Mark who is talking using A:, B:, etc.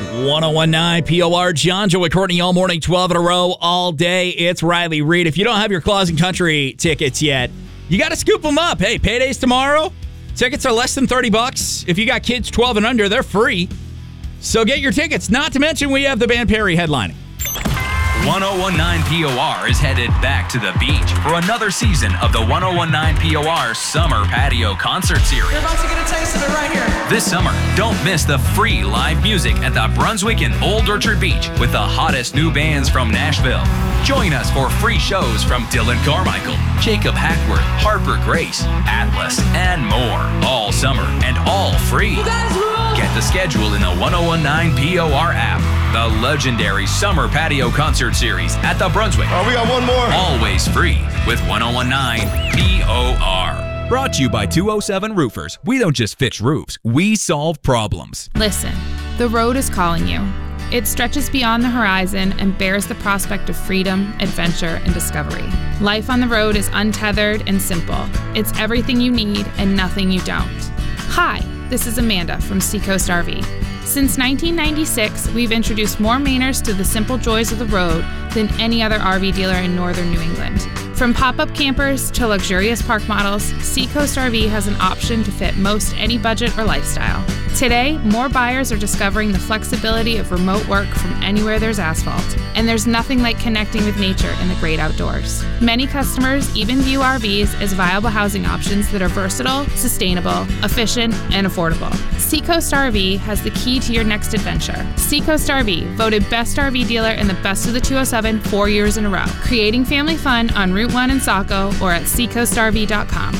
A: 1019 POR, John, Joey, Courtney, all morning, 12 in a row, all day. It's Riley Reed. If you don't have your Claus and Country tickets yet, you got to scoop them up. Hey, payday's tomorrow. Tickets are less than $30. If you got kids 12 and under, they're free. So get your tickets. Not to mention, we have the band Perry headlining.
B: 1019 POR is headed back to the beach for another season of the 1019 POR Summer Patio Concert Series.
C: You're about to get a taste of it right here.
B: This summer, don't miss the free live music at the Brunswick and Old Orchard Beach with the hottest new bands from Nashville. Join us for free shows from Dylan Carmichael, Jacob Hackworth, Harper Grace, Atlas, and more. All summer and all free.
C: You guys rule!
B: Get the schedule in the 1019 POR app. The legendary Summer Patio Concert Series at the Brunswick.
D: Oh, we got one more.
B: Always free with 1019 POR. Brought to you by 207 Roofers. We don't just fix roofs, we solve problems.
E: Listen, the road is calling you. It stretches beyond the horizon and bears the prospect of freedom, adventure, and discovery. Life on the road is untethered and simple. It's everything you need and nothing you don't. Hi, this is Amanda from Seacoast RV. Since 1996, we've introduced more Mainers to the simple joys of the road than any other RV dealer in northern New England. From pop-up campers to luxurious park models, Seacoast RV has an option to fit most any budget or lifestyle. Today, more buyers are discovering the flexibility of remote work from anywhere there's asphalt, and there's nothing like connecting with nature in the great outdoors. Many customers even view RVs as viable housing options that are versatile, sustainable, efficient, and affordable. Seacoast RV has the key to your next adventure. Seacoast RV, voted best RV dealer in the Best of the 207 4 years in a row. Creating family fun on Route 1 in Saco or at seacoastrv.com.